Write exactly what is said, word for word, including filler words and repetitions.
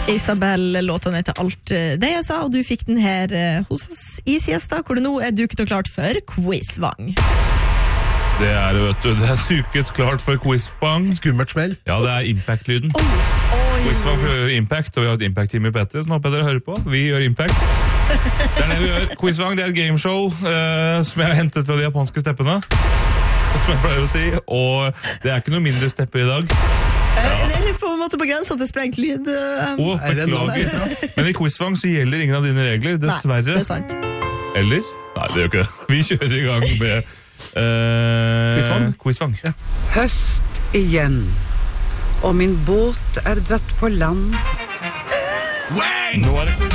Isabel, låten heter Alt det jeg sa, og du fikk den her hos oss i siesta, hvor det nå er duket og klart for Quizvang. Det er, vet du, det er duket klart for Quizvang. Skummelt smell. Ja, det er impact-lyden. Oh, oi. Quizvang prøver å gjøre impact, og vi har et impact-team i P T, så nå håper jeg dere hører på. Vi gjør impact. Det er det vi gjør. Quizvang, det er et gameshow uh, som jeg har hentet fra de japanske steppene, som jeg pleier å si, og det er ikke noe mindre stepper i dag. Ja. Det er på en måte på grensen til sprengt lyd. Å, beklager. Men i Quizvang så gjelder ingen av dine regler, dessverre. Nei, det er sant. Eller? Nei, det gjør ikke det. Vi kjører i gang med uh, Quizvang. Quizvang. Ja. Høst igjen, og min båt er dratt på land. Nå er det